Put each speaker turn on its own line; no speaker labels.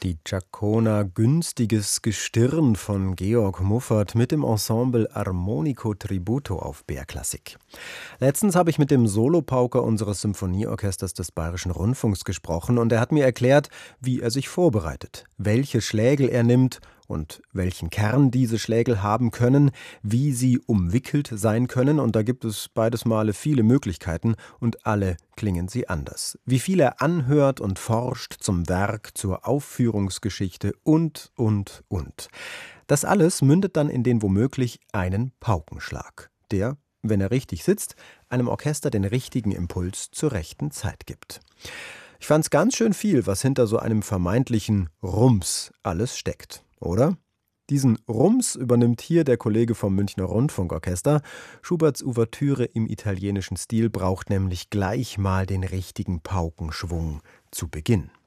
Die Giacona Günstiges Gestirn von Georg Muffert mit dem Ensemble Armonico Tributo auf BR Klassik. Letztens habe ich mit dem Solopauker unseres Symphonieorchesters des Bayerischen Rundfunks gesprochen und er hat mir erklärt, wie er sich vorbereitet, welche Schlägel er nimmt und welchen Kern diese Schlägel haben können, wie sie umwickelt sein können, und da gibt es beides Male viele Möglichkeiten und alle klingen sie anders. Wie viel er anhört und forscht zum Werk, zur Aufführungsgeschichte und. Das alles mündet dann in den womöglich einen Paukenschlag, der, wenn er richtig sitzt, einem Orchester den richtigen Impuls zur rechten Zeit gibt. Ich fand's ganz schön viel, was hinter so einem vermeintlichen Rums alles steckt, oder? Diesen Rums übernimmt hier der Kollege vom Münchner Rundfunkorchester. Schuberts Ouvertüre im italienischen Stil braucht nämlich gleich mal den richtigen Paukenschwung zu Beginn.